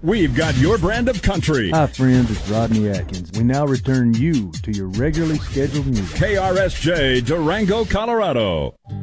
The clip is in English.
We've got your brand of country. Hi, friends. It's Rodney Atkins. We now return you to your regularly scheduled music. KRSJ, Durango, Colorado.